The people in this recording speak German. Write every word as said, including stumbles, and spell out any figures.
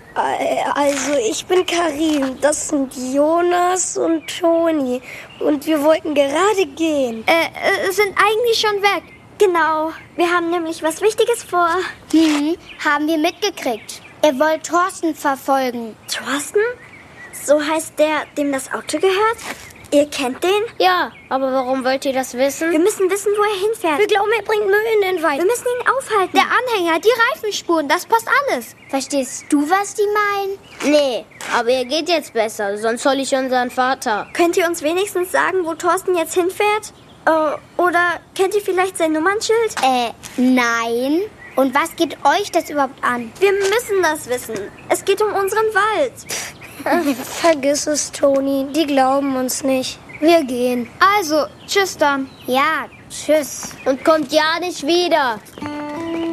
Also, ich bin Karin, das sind Jonas und Toni. Und wir wollten gerade gehen. Äh, äh, sind eigentlich schon weg. Genau, wir haben nämlich was Wichtiges vor. Hm, haben wir mitgekriegt. Ihr wollt Thorsten verfolgen. Thorsten? So heißt der, dem das Auto gehört? Ihr kennt den? Ja, aber warum wollt ihr das wissen? Wir müssen wissen, wo er hinfährt. Wir glauben, er bringt Müll in den Wald. Wir müssen ihn aufhalten. Der Anhänger, die Reifenspuren, das passt alles. Verstehst du, was die meinen? Nee, aber ihr geht jetzt besser, sonst hol ich unseren Vater. Könnt ihr uns wenigstens sagen, wo Thorsten jetzt hinfährt? Oh, oder kennt ihr vielleicht sein Nummernschild? Äh, nein. Und was geht euch das überhaupt an? Wir müssen das wissen. Es geht um unseren Wald. Vergiss es, Toni. Die glauben uns nicht. Wir gehen. Also, tschüss dann. Ja, tschüss. Und kommt ja nicht wieder.